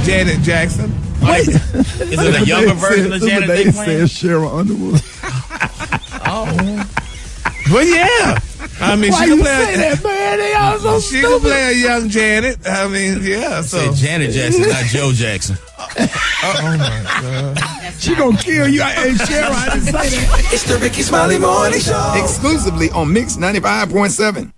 Janet Jackson. Wait, is it a younger version of Janet they playing? Cheryl Underwood. Well, yeah. I mean, Why she you can play. say that, man? They all so She stupid. can play a young Janet. I mean, yeah. So Say Janet Jackson, not Joe Jackson. oh my God. She gonna kill you. Hey, Cheryl, I didn't say that. It's the Ricky Smiley Morning Show. Exclusively on Mix 95.7.